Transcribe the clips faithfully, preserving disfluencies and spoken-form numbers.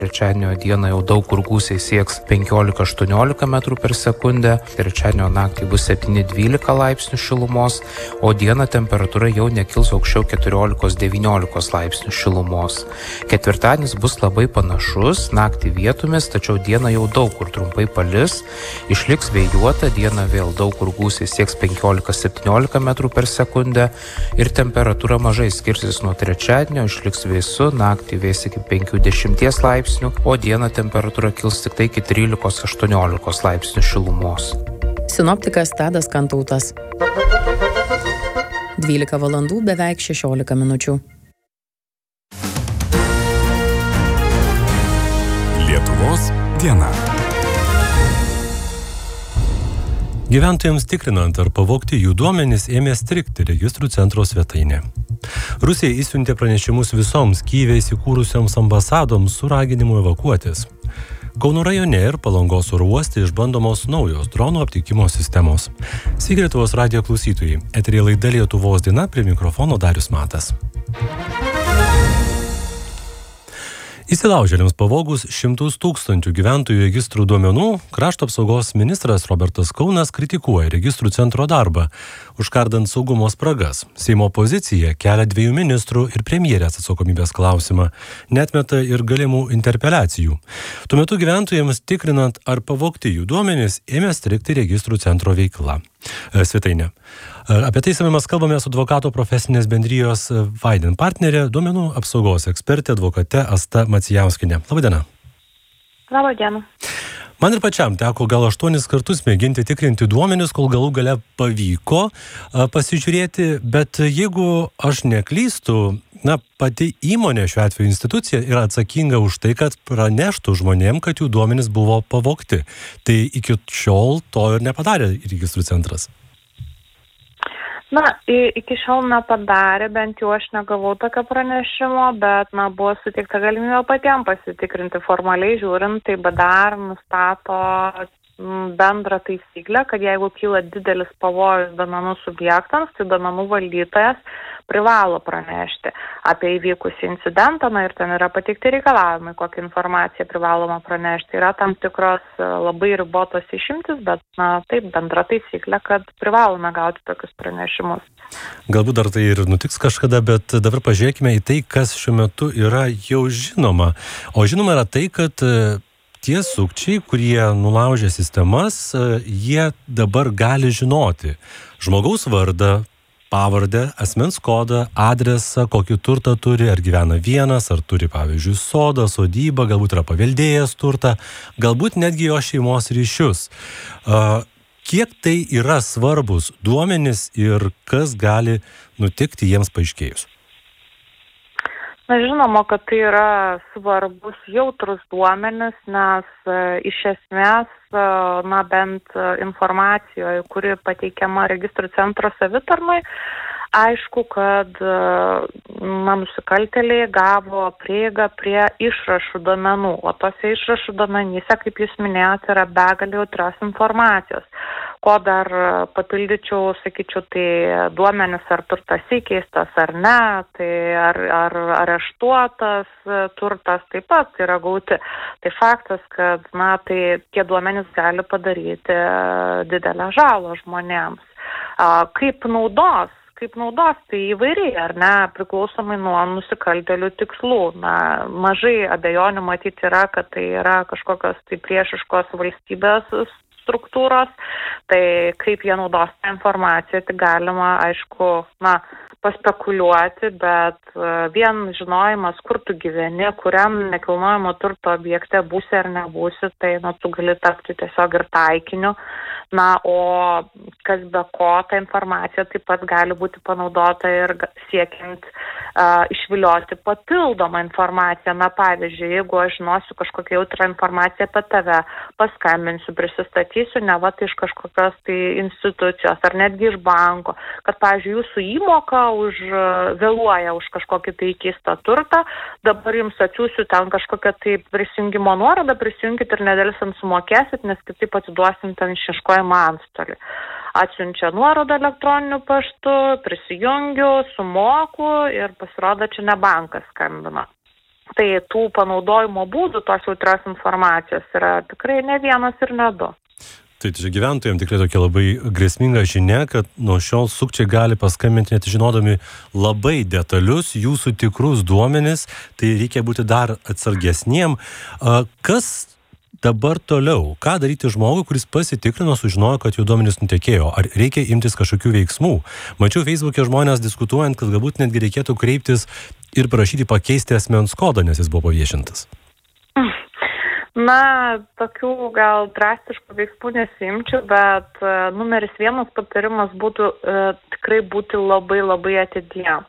Trečiadienio dieną jau daug kur gūsiai sieks penkiolika aštuoniolika metrų per sekundę, trečiadienio naktį bus septyni dvylika laipsnių šilumos, o dieną temperatūra jau nekils aukščiau keturiolika devyniolika laipsnių šilumos. Ketvirtadienis bus labai panašus, naktį vietomis, tačiau dieną jau daug kur trumpai palis, išliks vėjuota, dieną vėl daug kur gūsiai sieks penkiolika septyniolika metrų per sekundę ir temperatūra mažai skirsis nuo trečiadienio, išliks vėsu, naktį vės iki penkiasdešimt laipsnių, o dieną temperatūra kils tik tai iki trylika aštuoniolika laipsnių šilumos. Sinoptikas Tadas Kantautas. dvylika valandų beveik šešiolika minučių. Lietuvos diena. Gyventojams tikrinant ar pavogti jų duomenys ėmė strigti registrų centro svetainė. Rusija įsiuntė pranešimus visoms Kyjive įsikūrusioms ambasadoms su raginimu evakuotis. Kauno rajone ir Palangos oro uoste išbandomos naujos dronų aptikimo sistemos. Sveiki Lietuvos radijo klausytojai. Eteryje laida Lietuvos diena, prie mikrofono Darius Matas. Įsilaužėliams pavogus šimtus tūkstančių gyventojų registrų duomenų, krašto apsaugos ministras Robertas Kaunas kritikuoja registrų centro darbą, užkardant saugumo spragas. Seimo opozicija kelia dviejų ministrų ir premjerės atsakomybės klausimą, neatmeta ir galimų interpeliacijų. Tuo metu gyventojams tikrinant ar pavogti jų duomenys ėmė strigti registrų centro veikla. Svetainė. Apie tai mes kalbame su advokato profesinės bendrijos Vaiden partnerė, duomenų apsaugos ekspertė advokate Asta Macijauskienė. Labadiena. Labadiena. Man ir pačiam teko gal aštuonis kartus mėginti tikrinti duomenis, kol galų gale pavyko pasižiūrėti, bet jeigu aš neklystu, na, pati įmonė, šiuo atveju institucija, yra atsakinga už tai, kad praneštų žmonėm, kad jų duomenys buvo pavogti. Tai iki šiol to ir nepadarė registrų centras. Na, iki šiol nepadarė, bent jau aš negavau tokio pranešimo, bet, na, buvo suteikta galimybė patiems pasitikrinti. Formaliai žiūrint, tai B D R nustato bendrą taisyklę, kad jeigu kyla didelis pavojus duomenų subjektams, tai duomenų valdytojas privalo pranešti apie įvykusį incidentą, na ir ten yra pateikti reikalavimai, kokią informaciją privaloma pranešti. Yra tam tikros labai ribotos išimtis, bet, na, taip, bendra taisyklė, kad privalome gauti tokius pranešimus. Galbūt dar tai ir nutiks kažkada, bet dabar pažiūrėkime į tai, kas šiuo metu yra jau žinoma. O žinoma yra tai, kad tie sukčiai, kurie nulaužė sistemas, jie dabar gali žinoti žmogaus vardą, pavardę, asmens kodą, adresą, kokį turtą turi, ar gyvena vienas, ar turi, pavyzdžiui, sodą, sodybą, galbūt yra paveldėjęs turtą, galbūt netgi jo šeimos ryšius. Kiek tai yra svarbus duomenys ir kas gali nutikti jiems paaiškėjus? Na, žinoma, kad tai yra svarbus jautrus duomenis, nes e, iš esmės, e, na, bent informacijoje, kuri pateikiama registrų centro savitarnai, aišku, kad e, na, nusikaltėliai gavo prieigą prie išrašų duomenų, o tose išrašų duomenyse, kaip jūs minėjote, yra begalė jautrios informacijos. Ko dar papildyčiau, sakyčiau, tai duomenis, ar turtas įkeistas ar ne, tai ar, ar areštuotas turtas taip pat yra gauti. Tai faktas, kad, na, tai tie duomenys gali padaryti didelę žalą žmonėms. Kaip naudos? Kaip naudos, tai įvairiai, ar ne, priklausomai nuo nusikaltėlių tikslų. Na, mažai abejonių matyti yra, kad tai yra kažkokios tai priešiškos valstybės struktūros, tai kaip jie naudos tą informaciją, tai galima, aišku, na, paspekuliuoti, bet vien žinojimas, kur tu gyveni, kuriam nekilnojamo turto objekte būsi ar nebūsi, tai, na, tu gali tapti tiesiog ir taikiniu. Na, o kas be ko, ta informacija taip pat gali būti panaudota ir siekiant uh, išvilioti papildomą informaciją. Na, pavyzdžiui, jeigu aš žinosiu kažkokią jautrą informaciją apie tave, paskambinsiu, prisistatysiu, ne va, tai iš kažkokios tai institucijos ar netgi iš banko, kad, pavyzdžiui, jūsų įmoka už, vėluoja už kažkokį tai keistą turtą, dabar jums atsiųsiu ten kažkokią tai prisijungimo nuorodą, prisijunkit ir nedėlisant sumokėsit, nes kitaip atiduosim ten išieškojimą antstolį. Atsiunčia nuorodą elektroniniu paštu, prisijungiu, sumoku ir pasirodo, čia ne bankas skambina. Tai tų panaudojimo būdų tos jautrios informacijos yra tikrai ne vienas ir ne du. Tai čia gyventojams tikrai tokia labai grėsminga žinia, kad nuo šiol sukčiai gali paskambinti net žinodami labai detalius jūsų tikrus duomenis, tai reikia būti dar atsargesniem. Kas dabar toliau? Ką daryti žmogui, kuris pasitikrino, sužinojo, kad jų duomenys nutekėjo? Ar reikia imtis kažkokių veiksmų? Mačiau Facebook'e žmonės diskutuojant, kad galbūt netgi reikėtų kreiptis ir prašyti pakeisti asmens kodą, nes jis buvo paviešintas. Na, tokių gal drastiškų veiksmų nesimčiau, bet e, numeris vienas patarimas būtų e, tikrai būti labai labai atidiem.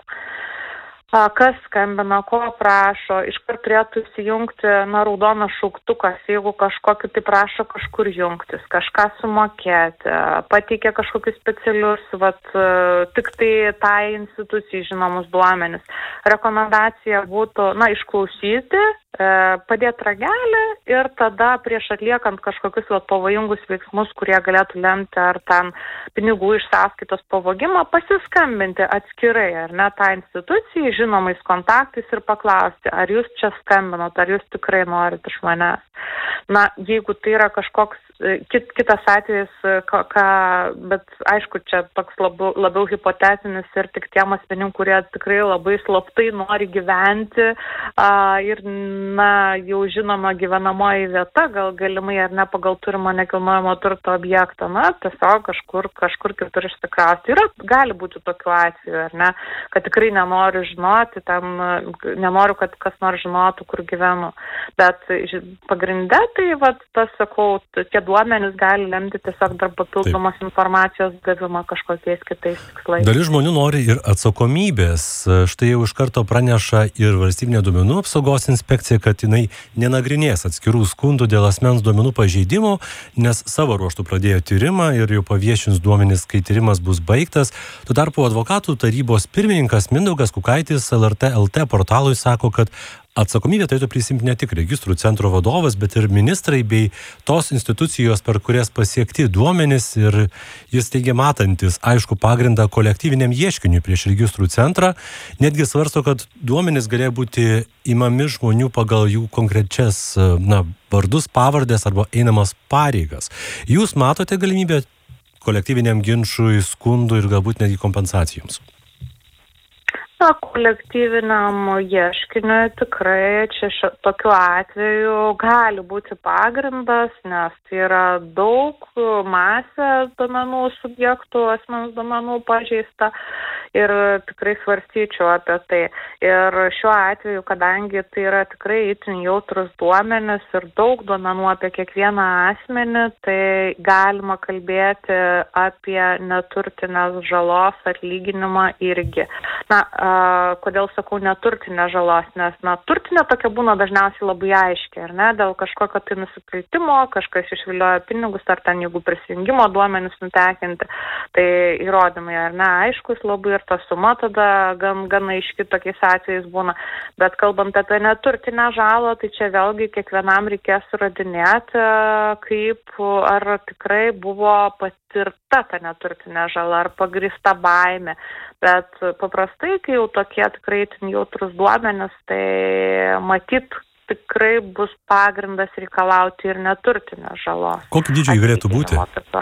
A, kas skambina, ko prašo, iškart turėtų įsijungti, na, raudonas šauktukas, jeigu kažkokį tai prašo kažkur jungtis, kažką sumokėti, pateikia kažkokius specialius, vat, tik tai tai institucijai žinomus duomenis. Rekomendacija būtų, na, išklausyti, padėti ragelį ir tada prieš atliekant kažkokius vat, pavojingus veiksmus, kurie galėtų lemti ar ten pinigų iš sąskaitos pavogimą, pasiskambinti atskirai, ar ne, tą institucijai, žinomais kontaktais ir paklausti, ar jūs čia skambinot, ar jūs tikrai norit iš manęs. Na, jeigu tai yra kažkoks kit, kitas atvejis, ką, ką, bet aišku, čia toks labiau, labiau hipotetinis ir tik tiem asmenim, kurie tikrai labai slaptai nori gyventi a, ir, na, jau žinoma gyvenamoji vieta, gal galimai ar ne pagal turimą nekilnojamo turto objektą, na, tiesiog kažkur, kažkur kitur išsikrausti. Yra, gali būti tokių atvejų, ar ne, kad tikrai nenoriu žinoti, tam, nenoriu, kad kas nors žinotų, kur gyvenu. Bet pagrinde, tai, vat, tas, sakau, tie duomenys gali lemti tiesiog dar papildomos Taip. informacijos gavimą kažkokiais kitais tikslais. Dalis žmonių nori ir atsakomybės. Štai jau iš karto praneša ir Valstybinė duomenų apsaugos inspekcija, kad jinai nenagrinės atskirų skundų dėl asmens duomenų pažeidimo, nes savo ruoštų pradėjo tyrimą ir jau paviešins duomenys, kai tyrimas bus baigtas. Tuo tarpu advokatų tarybos pirmininkas Mindaugas Kukaitis L R T L T portalui sako, kad atsakomybę turėtų prisimti ne tik registrų centro vadovas, bet ir ministrai bei tos institucijos, per kurias pasiekti duomenys, ir jis teigia matantis aišku pagrindą kolektyviniam ieškiniui prieš registrų centrą. Netgi svarsto, kad duomenys galėjo būti imami žmonių pagal jų konkrečias, na, vardus, pavardės arba einamas pareigas. Jūs matote galimybę kolektyviniam ginčui, skundui ir galbūt netgi kompensacijoms? Na, kolektyviniam ieškiniui tikrai čia š, tokiu atveju gali būti pagrindas, nes tai yra daug masė duomenų subjektų, asmens duomenų pažeista ir tikrai svarstyčiau apie tai. Ir šiuo atveju, kadangi tai yra tikrai itin jautrus duomenis ir daug duomenų apie kiekvieną asmenį, tai galima kalbėti apie neturtinės žalos atlyginimą irgi. Na, kodėl sakau neturtinė žalos, nes na, turtinė tokia būna dažniausiai labai aiški, ar ne, dėl kažkokio tai nusikaltimo, kažkas išviliojo pinigus, ar ten jeigu prisijungimo duomenys nutekinti, tai įrodymai, ar ne, aiškus labai ir ta suma tada gan, gan aiški tokiais atvejais būna, bet kalbant apie neturtinę žalą, tai čia vėlgi kiekvienam reikės suradinėti, kaip ar tikrai buvo patirta ta neturtinė žala, ar pagrįsta baimė, bet paprastai, kai jau tokie tikrai jautrus duomenys, tai matyt tikrai bus pagrindas reikalauti ir neturtinės žalos. Kokį dydžiai galėtų būti?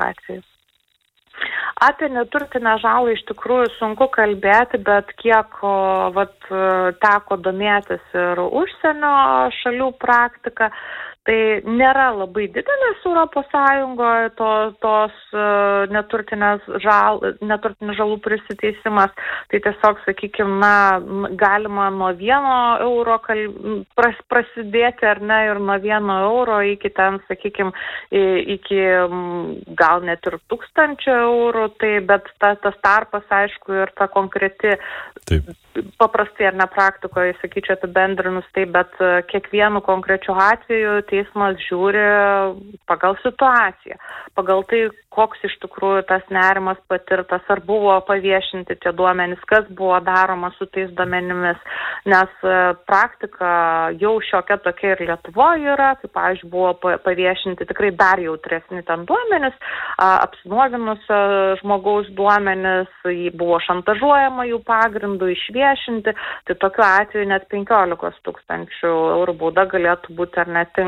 Apie neturtinę žalą iš tikrųjų sunku kalbėti, bet kiek vat, teko domėtis ir užsienio šalių praktika, tai nėra labai didelės Europos Sąjungoje to, tos uh, neturtinės žal, neturtinės žalų prisiteisimas. Tai tiesiog, sakykime, na, galima nuo vieno euro kal... pras, prasidėti ar ne ir nuo vieno euro iki ten, sakykime, iki gal net ir tūkstančio eurų. Tai, bet ta, tas tarpas, aišku, ir ta konkreti, Taip. paprastai ar ne praktikoje, sakyčiau, apibendrinus tai, bet kiekvienu konkrečiu atveju teismas žiūri pagal situaciją, pagal tai, koks iš tikrųjų tas nerimas patirtas, ar buvo paviešinti tie duomenys, kas buvo daroma su tais duomenimis, nes praktika jau šiokia tokia ir Lietuvoje yra, kaip, pavyzdžiui, buvo paviešinti tikrai dar jautresni ten duomenys, apsinuoginusios žmogaus duomenis, jį buvo šantažuojama jų pagrindų išviešinti, tai tokiu atveju net penkiolikos tūkstančių eurų bauda galėtų būti ar net